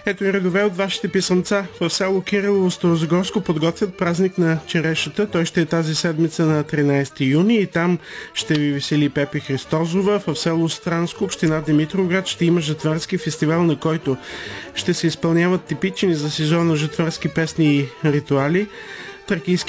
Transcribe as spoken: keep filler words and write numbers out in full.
Ето и редове от вашите писъмца. В село Кирилово, Старозагорско подготвят празник на черешата. Той ще е тази седмица на тринайсети юни и там ще ви весели Пепи Христозова. В село Странско, община Димитровград, ще има жатварски фестивал, на който ще се изпълняват типични за сезона жатварски песни и ритуали. Тракийски